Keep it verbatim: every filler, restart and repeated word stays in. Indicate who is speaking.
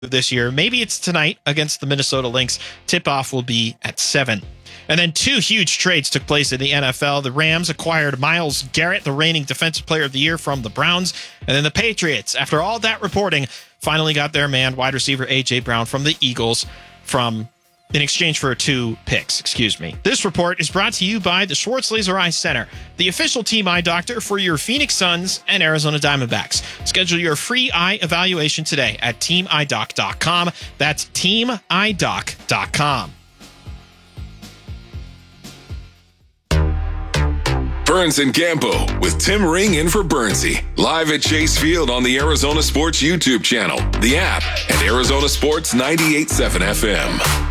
Speaker 1: this year. Maybe it's tonight against the Minnesota Lynx. Tip-off will be at seven. And then two huge trades took place in the N F L. The Rams acquired Myles Garrett, the reigning Defensive Player of the Year, from the Browns. And then the Patriots, after all that reporting, finally got their man, wide receiver A J. Brown from the Eagles, from in exchange for two picks, excuse me. This report is brought to you by the Schwartz Laser Eye Center, the official team eye doctor for your Phoenix Suns and Arizona Diamondbacks. Schedule your free eye evaluation today at team eye doc dot com. That's team eye doc dot com.
Speaker 2: Burns and Gambo with Tim Ring in for Burnsy. Live at Chase Field on the Arizona Sports YouTube channel, the app, and Arizona Sports ninety-eight point seven F M.